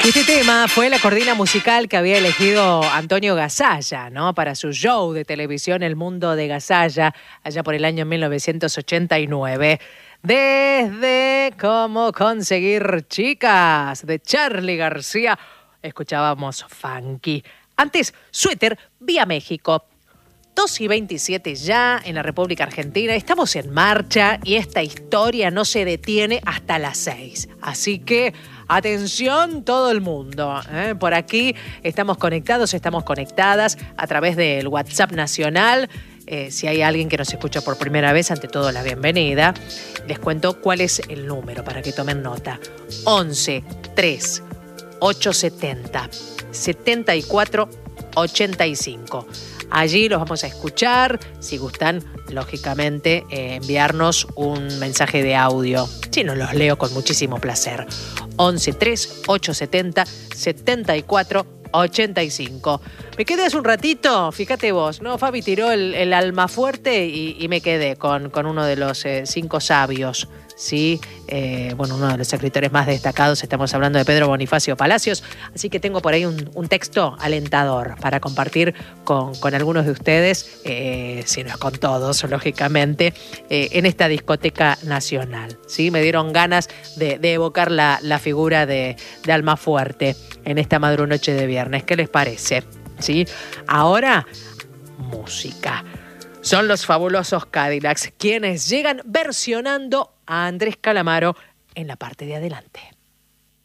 Este tema fue la cortina musical que había elegido Antonio Gasalla, ¿no? Para su show de televisión El Mundo de Gasalla, allá por el año 1989. Desde Cómo conseguir chicas, de Charly García, escuchábamos Funky. Antes, Suéter, vía México. 2:27 ya en la República Argentina. Estamos en marcha y esta historia no se detiene hasta las 6. Así que, atención todo el mundo. Por aquí estamos conectados, estamos conectadas a través del WhatsApp nacional. Si hay alguien que nos escucha por primera vez, ante todo la bienvenida. Les cuento cuál es el número para que tomen nota. 11 3 870 74 85. Allí los vamos a escuchar. Si gustan, lógicamente, enviarnos un mensaje de audio. Si no, los leo con muchísimo placer. 11 3 870 74 85. Me quedé hace un ratito, fíjate vos, ¿no? Fabi tiró el almafuerte y me quedé con uno de los 5 sabios, ¿sí? Uno de los escritores más destacados, estamos hablando de Pedro Bonifacio Palacios, así que tengo por ahí un texto alentador para compartir con algunos de ustedes, si no es con todos, lógicamente, en esta discoteca nacional, ¿sí? Me dieron ganas de evocar la figura de Almafuerte en esta madrunoche de viernes. ¿Qué les parece? ¿Sí? Ahora, música. Son los Fabulosos Cadillacs quienes llegan versionando a Andrés Calamaro en la parte de adelante.